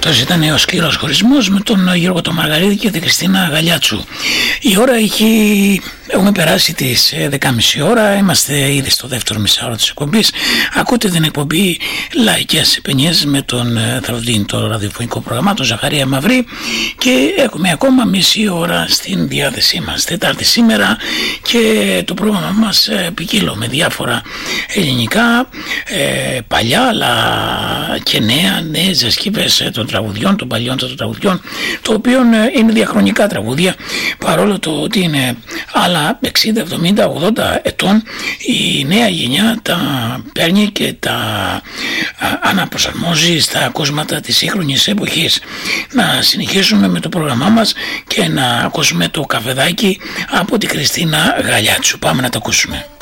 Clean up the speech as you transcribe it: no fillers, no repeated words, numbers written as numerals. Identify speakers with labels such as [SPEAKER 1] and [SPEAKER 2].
[SPEAKER 1] Αυτός ήταν ο σκληρός χωρισμός με τον Γιώργο τον Μαργαρίδη και την Χριστίνα Γαλιάτσου. Η ώρα έχουμε περάσει τις 10.30 ώρα, είμαστε ήδη στο δεύτερο μισάωρο της εκπομπής. Ακούτε την εκπομπή Λαϊκές Παινιές με τον Θραυτίν, το ραδιοφωνικό πρόγραμμα, τον Ζαχαρία Μαυρή, και έχουμε ακόμα μισή ώρα στην διάθεσή μας. Τετάρτη σήμερα και το πρόγραμμα μας ποικίλο με διάφορα ελληνικά, παλιά αλλά και νέες διασκευές των τραγουδιών, των παλιών των τραγουδιών, το οποίο είναι διαχρονικά τραγούδια, παρόλο το ότι είναι άλλα 60, 70, 80 ετών. Η νέα γενιά τα παίρνει και τα αναπροσαρμόζει στα κόσματα της σύγχρονης εποχής. Να συνεχίσουμε με το πρόγραμμά μας και να ακούσουμε το καφεδάκι από τη Χριστίνα Γαλιάτσου. Πάμε να το ακούσουμε.